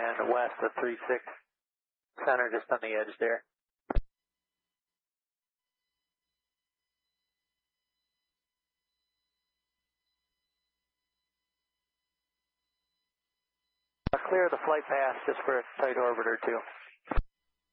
and west of 36 center, just on the edge there. Clear the flight path just for a tight orbit or two.